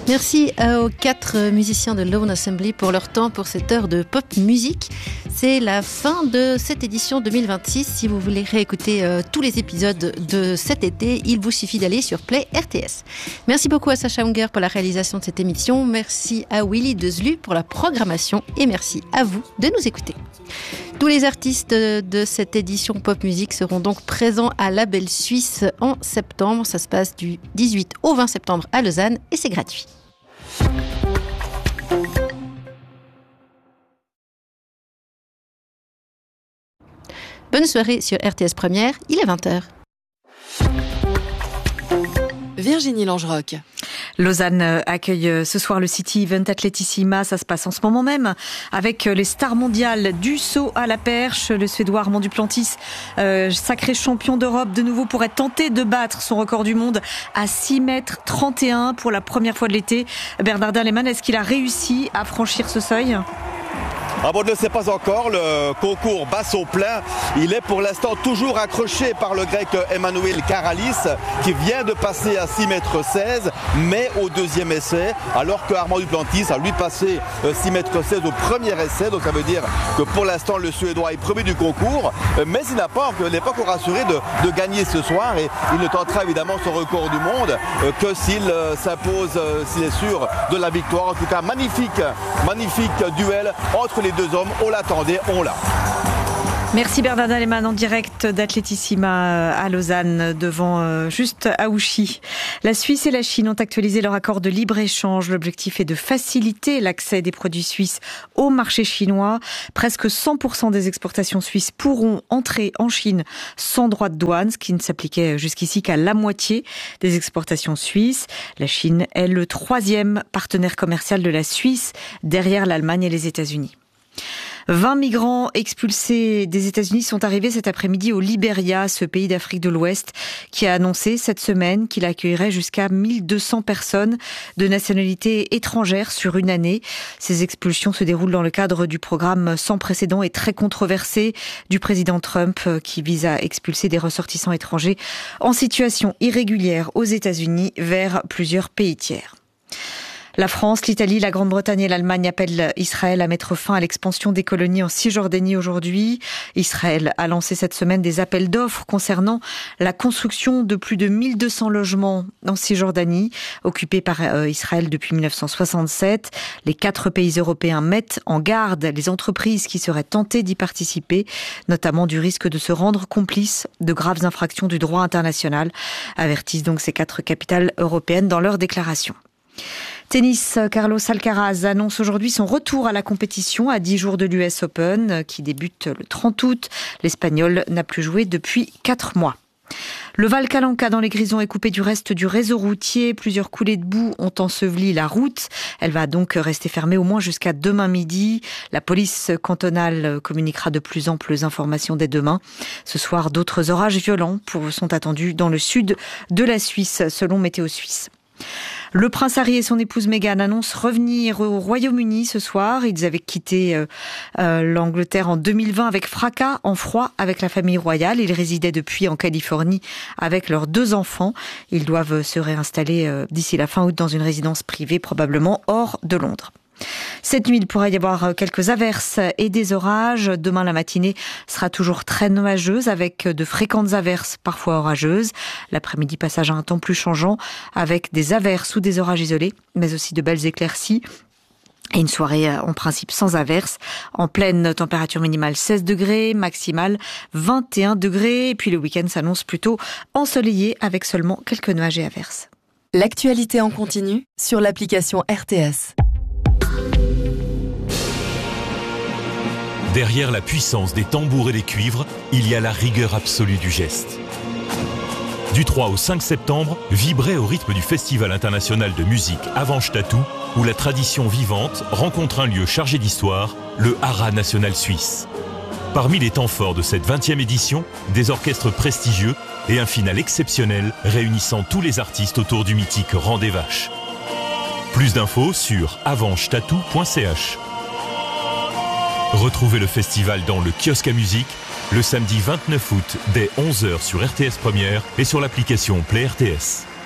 Merci aux 4 musiciens de Lone Assembly pour leur temps pour cette heure de pop musique. C'est la fin de cette édition 2026. Si vous voulez réécouter tous les épisodes de cet été, il vous suffit d'aller sur Play RTS. Merci beaucoup à Sacha Unger pour la réalisation de cette émission. Merci à Willy Dezelu pour la programmation et merci à vous de nous écouter. Tous les artistes de cette édition pop musique seront donc présents à la Belle Suisse en septembre. Ça se passe du 18 au 20 septembre à Lausanne et c'est gratuit. Bonne soirée sur RTS Première, il est 20h. Virginie Langerock. Lausanne accueille ce soir le City Event Atletissima. Ça se passe en ce moment même avec les stars mondiales du saut à la perche. Le Suédois Armand Duplantis, sacré champion d'Europe de nouveau, pourrait tenter de battre son record du monde à 6,31 m pour la première fois de l'été. Bernardin Lehmann, est-ce qu'il a réussi à franchir ce seuil ? On ne le sait pas encore, le concours bat son plein. Il est pour l'instant toujours accroché par le grec Emmanuel Karalis qui vient de passer à 6,16 m, mais au deuxième essai, alors que Armand Duplantis a lui passé 6,16 m au premier essai. Donc ça veut dire que pour l'instant le Suédois est premier du concours, mais il n'est pas encore assuré de gagner ce soir et il ne tentera évidemment son record du monde que s'il s'impose, s'il est sûr de la victoire. En tout cas, magnifique duel entre les deux hommes, on l'attendait, on l'a. Merci Bernardin Lehmann en direct d'Atletissima à Lausanne devant juste Aouchi. La Suisse et la Chine ont actualisé leur accord de libre-échange. L'objectif est de faciliter l'accès des produits suisses au marché chinois. Presque 100% des exportations suisses pourront entrer en Chine sans droit de douane, ce qui ne s'appliquait jusqu'ici qu'à la moitié des exportations suisses. La Chine est le 3e partenaire commercial de la Suisse derrière l'Allemagne et les États-Unis. 20 migrants expulsés des États-Unis sont arrivés cet après-midi au Libéria, ce pays d'Afrique de l'Ouest, qui a annoncé cette semaine qu'il accueillerait jusqu'à 1200 personnes de nationalité étrangère sur une année. Ces expulsions se déroulent dans le cadre du programme sans précédent et très controversé du président Trump qui vise à expulser des ressortissants étrangers en situation irrégulière aux États-Unis vers plusieurs pays tiers. La France, l'Italie, la Grande-Bretagne et l'Allemagne appellent Israël à mettre fin à l'expansion des colonies en Cisjordanie aujourd'hui. Israël a lancé cette semaine des appels d'offres concernant la construction de plus de 1200 logements en Cisjordanie, occupés par Israël depuis 1967. Les 4 pays européens mettent en garde les entreprises qui seraient tentées d'y participer, notamment du risque de se rendre complices de graves infractions du droit international, avertissent donc ces 4 capitales européennes dans leur déclaration. Tennis, Carlos Alcaraz annonce aujourd'hui son retour à la compétition à 10 jours de l'US Open qui débute le 30 août. L'Espagnol n'a plus joué depuis 4 mois. Le Val Calanca dans les Grisons est coupé du reste du réseau routier. Plusieurs coulées de boue ont enseveli la route. Elle va donc rester fermée au moins jusqu'à demain midi. La police cantonale communiquera de plus amples informations dès demain. Ce soir, d'autres orages violents sont attendus dans le sud de la Suisse, selon Météo Suisse. Le prince Harry et son épouse Meghan annoncent revenir au Royaume-Uni ce soir. Ils avaient quitté l'Angleterre en 2020 avec fracas, en froid, avec la famille royale. Ils résidaient depuis en Californie avec leurs 2 enfants. Ils doivent se réinstaller d'ici la fin août dans une résidence privée, probablement hors de Londres. Cette nuit, il pourrait y avoir quelques averses et des orages. Demain, la matinée sera toujours très nuageuse avec de fréquentes averses, parfois orageuses. L'après-midi, passage à un temps plus changeant avec des averses ou des orages isolés, mais aussi de belles éclaircies. Et une soirée en principe sans averses, en pleine température minimale 16 degrés, maximale 21 degrés. Et puis le week-end s'annonce plutôt ensoleillé avec seulement quelques nuages et averses. L'actualité en continu sur l'application RTS. Derrière la puissance des tambours et des cuivres, il y a la rigueur absolue du geste. Du 3 au 5 septembre, vibrez au rythme du Festival international de musique Avanche Tatou, où la tradition vivante rencontre un lieu chargé d'histoire, le Haras national suisse. Parmi les temps forts de cette 20e édition, des orchestres prestigieux et un final exceptionnel réunissant tous les artistes autour du mythique Rang des Vaches. Plus d'infos sur avanchetatou.ch. Retrouvez le festival dans le kiosque à musique le samedi 29 août dès 11h sur RTS Première et sur l'application Play RTS.